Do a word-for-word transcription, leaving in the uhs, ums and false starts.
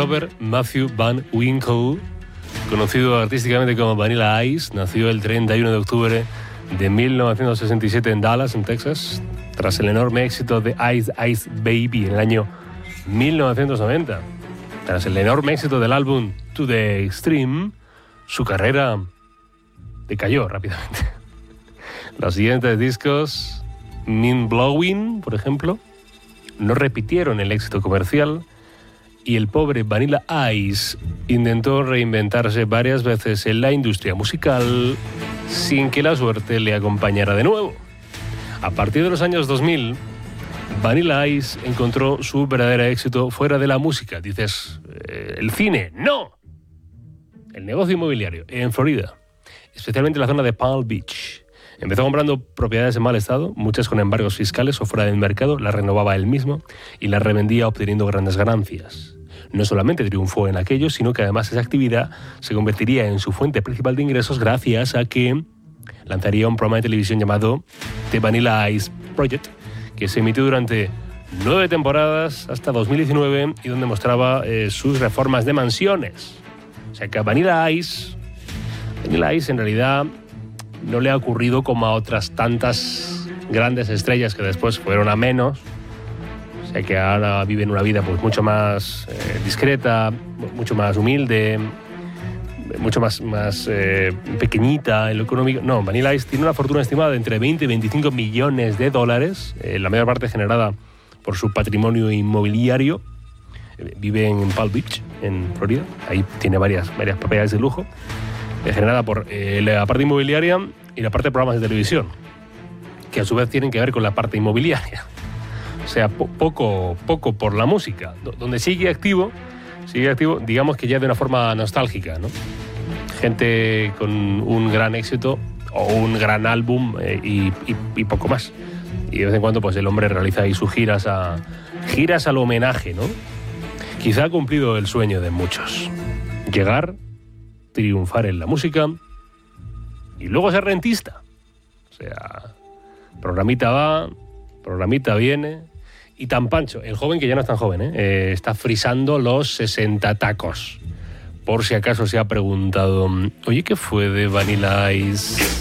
Robert Matthew Van Winkle, conocido artísticamente como Vanilla Ice, nació el treinta y uno de octubre de mil novecientos sesenta y siete en Dallas, en Texas, tras el enorme éxito de Ice Ice Baby en el año mil novecientos noventa. Tras el enorme éxito del álbum To The Extreme, su carrera decayó rápidamente. Los siguientes discos, Mind Blowing, por ejemplo, no repitieron el éxito comercial y el pobre Vanilla Ice intentó reinventarse varias veces en la industria musical sin que la suerte le acompañara de nuevo. A partir de los años dos mil, Vanilla Ice encontró su verdadero éxito fuera de la música. Dices, eh, ¿el cine? ¡No! El negocio inmobiliario, en Florida, especialmente en la zona de Palm Beach. Empezó comprando propiedades en mal estado, muchas con embargos fiscales o fuera del mercado, las renovaba él mismo y las revendía obteniendo grandes ganancias. No solamente triunfó en aquello, sino que además esa actividad se convertiría en su fuente principal de ingresos gracias a que lanzaría un programa de televisión llamado The Vanilla Ice Project, que se emitió durante nueve temporadas hasta dos mil diecinueve y donde mostraba eh, sus reformas de mansiones. O sea que a Vanilla Ice, Vanilla Ice en realidad no le ha ocurrido como a otras tantas grandes estrellas que después fueron a menos. O sea que ahora viven una vida pues mucho más eh, discreta, mucho más humilde, mucho más, más eh, pequeñita en lo económico. No, Vanilla Ice tiene una fortuna estimada de entre veinte y veinticinco millones de dólares, eh, la mayor parte generada por su patrimonio inmobiliario. Eh, vive en Palm Beach, en Florida. Ahí tiene varias, varias propiedades de lujo, eh, generada por eh, la parte inmobiliaria y la parte de programas de televisión, que a su vez tienen que ver con la parte inmobiliaria. O sea, po- poco, poco por la música, do- donde sigue activo, sigue activo, digamos que ya de una forma nostálgica, ¿no? Gente con un gran éxito o un gran álbum eh, y, y, y poco más. Y de vez en cuando pues el hombre realiza ahí sus giras, a, giras al homenaje, ¿no? Quizá ha cumplido el sueño de muchos. Llegar, triunfar en la música y luego ser rentista. O sea, programita va, programita viene. Y tan pancho, el joven que ya no es tan joven, ¿eh? Eh, está frisando los sesenta tacos. Por si acaso se ha preguntado, oye, ¿qué fue de Vanilla Ice?